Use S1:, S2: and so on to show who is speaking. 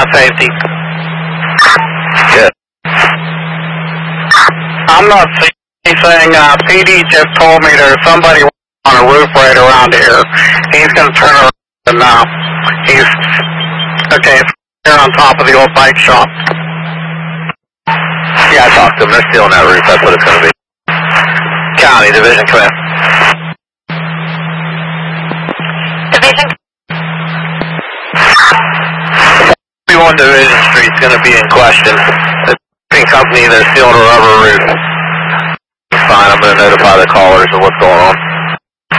S1: safety.
S2: Good.
S1: I'm not seeing anything. PD just told me there's somebody on a roof right around here. He's going to turn around and he's, okay, here on top of the old bike shop.
S2: Yeah, I talked to them. They're still on that roof. That's what it's going to be. County, Division, come in.
S3: Division.
S2: 41 Division Street is going to be in question. The company that's still on a rubber roof. Fine, I'm going to notify the callers of what's going on.